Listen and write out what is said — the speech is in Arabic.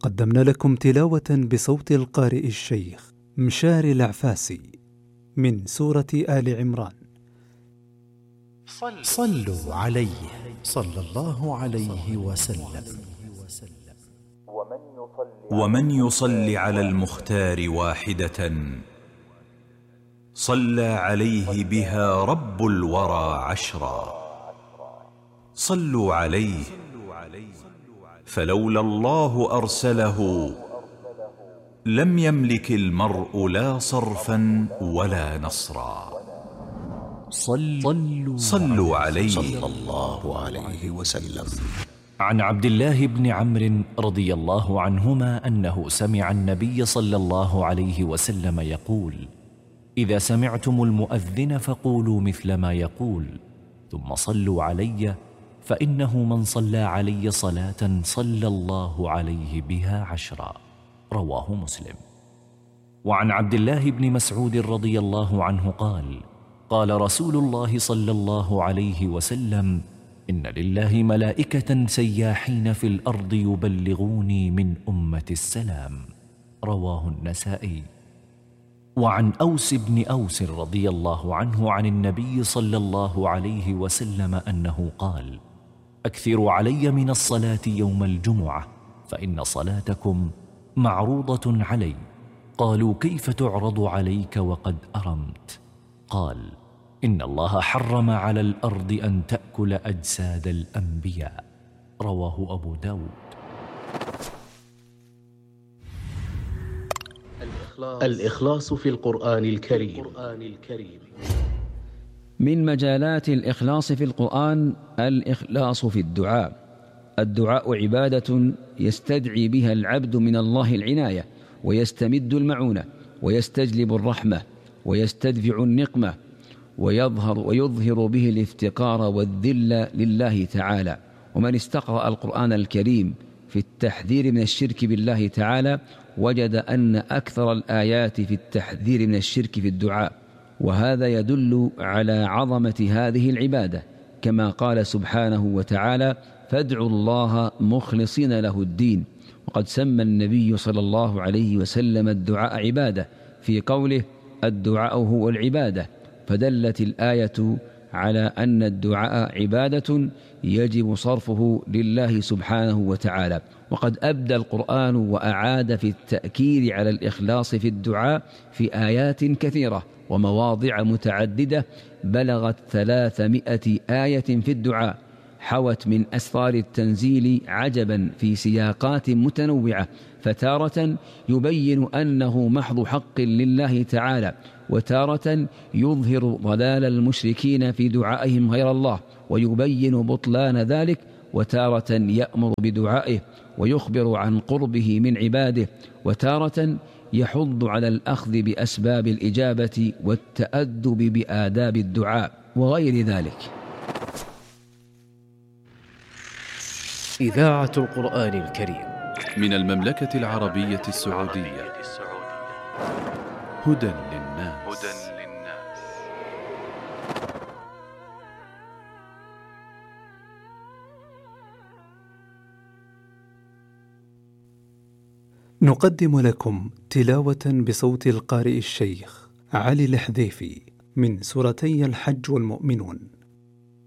قدمنا لكم تلاوة بصوت القارئ الشيخ مشاري العفاسي من سورة آل عمران. صلوا عليه صلى الله عليه وسلم. ومن يصل على المختار واحدة صلى عليه بها رب الورى عشرا. صلوا عليه فلولا الله أرسله لم يملك المرء لا صرفا ولا نصرا. صلوا عليه صلى الله عليه وسلم. عن عبد الله بن عمرو رضي الله عنهما أنه سمع النبي صلى الله عليه وسلم يقول: إذا سمعتم المؤذن فقولوا مثل ما يقول، ثم صلوا علي، فإنه من صلى علي صلاة صلى الله عليه بها 10. رواه مسلم. وعن عبد الله بن مسعود رضي الله عنه قال: قال رسول الله صلى الله عليه وسلم: إن لله ملائكة سياحين في الأرض يبلغوني من أمة السلام. رواه النسائي. وعن أوس بن أوس رضي الله عنه عن النبي صلى الله عليه وسلم أنه قال: أكثروا علي من الصلاة يوم الجمعة، فإن صلاتكم معروضة علي. قالوا: كيف تعرض عليك وقد أرمت؟ قال: إن الله حرم على الأرض أن تأكل أجساد الأنبياء. رواه أبو داود. الإخلاص في القرآن الكريم. من مجالات الإخلاص في القرآن الإخلاص في الدعاء. الدعاء عبادة يستدعي بها العبد من الله العناية، ويستمد المعونة، ويستجلب الرحمة، ويستدفع النقمة، ويظهر به الافتقار والذل لله تعالى. ومن استقرأ القرآن الكريم في التحذير من الشرك بالله تعالى وجد أن أكثر الآيات في التحذير من الشرك في الدعاء، وهذا يدل على عظمة هذه العبادة، كما قال سبحانه وتعالى: فادعوا الله مخلصين له الدين. وقد سمى النبي صلى الله عليه وسلم الدعاء عبادة في قوله: الدعاء هو العبادة. فدلت الآية على أن الدعاء عبادة يجب صرفه لله سبحانه وتعالى. وقد أبدى القرآن وأعاد في التأكيد على الإخلاص في الدعاء في آيات كثيرة ومواضع متعددة بلغت 300 آية في الدعاء، حوت من أسرار التنزيل عجبا في سياقات متنوعة، فتارة يبين أنه محض حق لله تعالى، وتارة يظهر ضلال المشركين في دعائهم غير الله ويبين بطلان ذلك، وتارة يأمر بدعائه ويخبر عن قربه من عباده، وتارة يحض على الأخذ بأسباب الإجابة والتأدب بآداب الدعاء وغير ذلك. إذاعة القرآن الكريم من المملكة العربية السعودية. هدى للناس. نقدم لكم تلاوة بصوت القارئ الشيخ علي الحذيفي من سورتي الحج والمؤمنون.